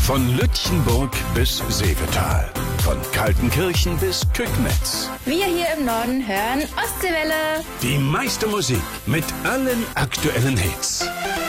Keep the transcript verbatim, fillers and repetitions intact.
Von Lütchenburg bis Seevetal. Von Kaltenkirchen bis Kückmetz. Wir hier im Norden hören Ostseewelle. Die meiste Musik mit allen aktuellen Hits.